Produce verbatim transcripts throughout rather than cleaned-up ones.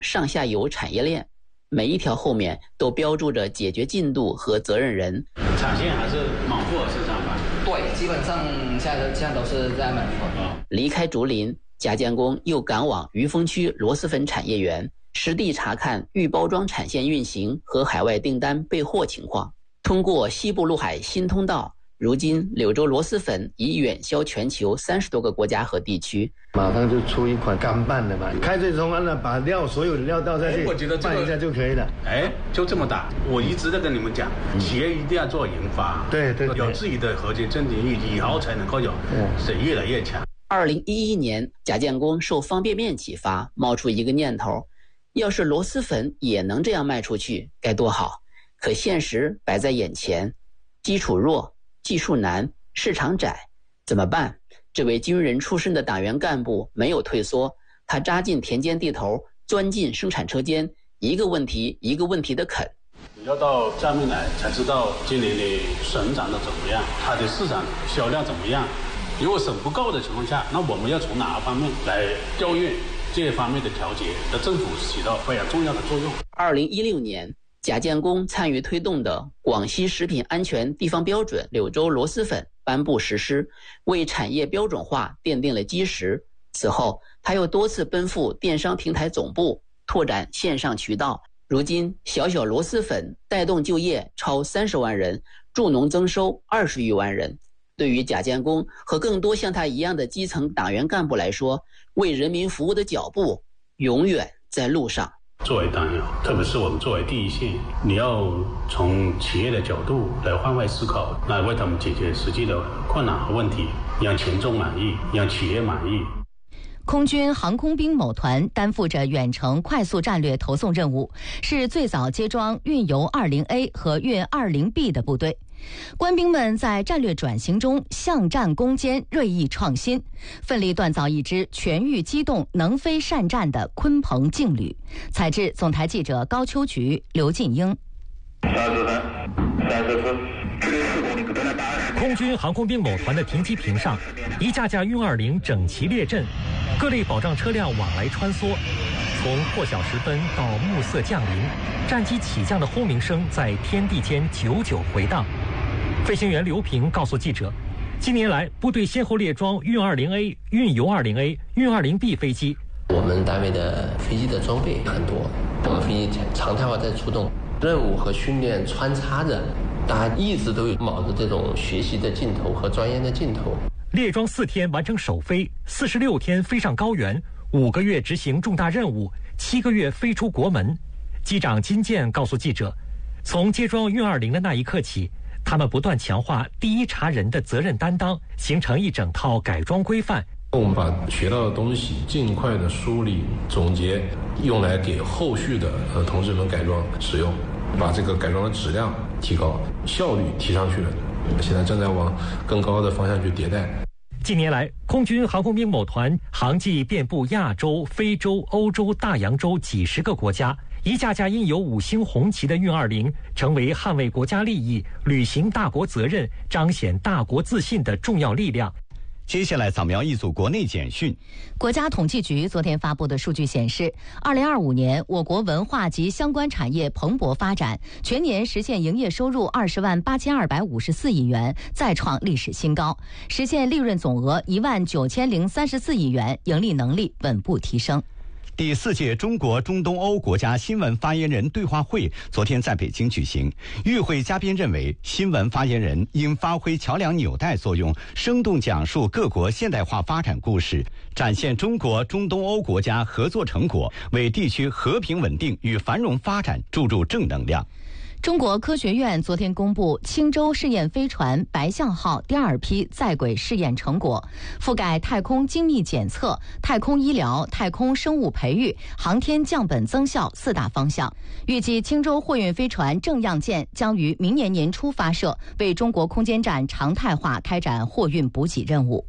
上下游产业链，每一条后面都标注着解决进度和责任人。 产线还是满货生产吧？ 对，基本上现在现在都是在满货。 离开竹林，贾建功又赶往余丰区螺蛳粉产业园，实地查看预包装产线运行和海外订单备货情况。通过西部陆海新通道，如今柳州螺蛳粉已远销全球三十多个国家和地区。 马上就出一款干拌的嘛，开水冲完了，把料所有的料倒下去， 我觉得、这个、 拌一下就可以了。 哎，就这么大。我一直在跟你们讲，嗯、企业一定要做研发， 对 对, 对， 有自己的核心竞争力，以后才能够有是越来越强。 二零一一年，贾建功受方便面启发，冒出一个念头：要是螺蛳粉也能这样卖出去，该多好！可现实摆在眼前，基础弱，技术难，市场窄，怎么办？这位军人出身的党员干部没有退缩，他扎进田间地头，钻进生产车间，一个问题一个问题的啃。 你要到下面来才知道今年的生长的怎么样，它的市场销量怎么样。如果省不够的情况下，那我们要从哪个方面来调运这方面的调节？那政府起到非常重要的作用。 二零一六年，贾建功参与推动的广西食品安全地方标准柳州螺蛳粉颁布实施，为产业标准化奠定了基石。此后，他又多次奔赴电商平台总部，拓展线上渠道。如今，小小螺蛳粉带动就业超三十万人，助农增收二十余万人。对于贾建功和更多像他一样的基层党员干部来说，为人民服务的脚步永远在路上。 作为党员，特别是我们作为第一线，你要从企业的角度来换位思考，来为他们解决实际的困难和问题，让群众满意，让企业满意。 空军航空兵某团担负着远程快速战略投送任务，是最早接装运油 二十 A 和运 二十 B 的部队。官兵们在战略转型中向战攻坚，锐意创新，奋力锻造一支全域机动、能飞善战的鲲鹏劲旅。采制总台记者高秋菊、刘进英。 三四三，三四四。 空军航空兵某团的停机坪上，一架架运二零整齐列阵，各类保障车辆往来穿梭。从破晓时分到暮色降临，战机起降的轰鸣声在天地间久久回荡。飞行员刘平告诉记者，近年来部队先后列装运 二十 A、运油 二十 A、运 二十 B 飞机。 我们单位的飞机的装备很多，我们飞机常态化在出动，任务和训练穿插着，大家一直都有卯着这种学习的劲头和钻研的劲头。 列装四天完成首飞，四十六天飞上高原，五个月执行重大任务，七个月飞出国门。机长金健告诉记者，从接装运二零的那一刻起，他们不断强化第一查人的责任担当，形成一整套改装规范。 我们把学到的东西尽快的梳理总结，用来给后续的呃同志们改装使用，把这个改装的质量提高，效率提上去了。现在正在往更高的方向去迭代。 近年来，空军航空兵某团航迹遍布亚洲、非洲、欧洲、大洋洲几十个国家，一架架印有五星红旗的运二零成为捍卫国家利益、履行大国责任、彰显大国自信的重要力量。 接下来扫描一组国内简讯。 国家统计局昨天发布的数据显示，二零二五年我国文化及相关产业蓬勃发展，全年实现营业收入二十万八千二百五十四亿元，再创历史新高，实现利润总额一万九千零三十四亿元，盈利能力稳步提升。 第四届中国中东欧国家新闻发言人对话会昨天在北京举行。与会嘉宾认为，新闻发言人应发挥桥梁纽带作用，生动讲述各国现代化发展故事，展现中国中东欧国家合作成果，为地区和平稳定与繁荣发展注入正能量。 中国科学院昨天公布青州试验飞船白象号第二批在轨试验成果，覆盖太空精密检测、太空医疗、太空生物培育、航天降本增效四大方向。预计青州货运飞船正样舰将于明年年初发射，为中国空间站常态化开展货运补给任务。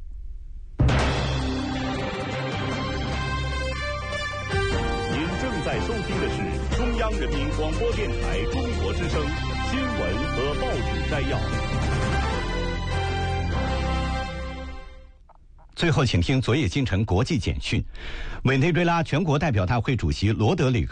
您正在收听的是中央人民广播电台中国之声新闻和报纸摘要。 最后，请听昨夜今晨国际简讯。委内瑞拉全国代表大会主席罗德里